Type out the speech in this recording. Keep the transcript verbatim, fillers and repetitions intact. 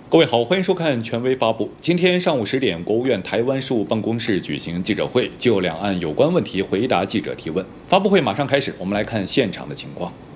各位好，欢迎收看权威发布。今天上午十点，国务院台湾事务办公室举行记者会，就两岸有关问题回答记者提问。发布会马上开始，我们来看现场的情况。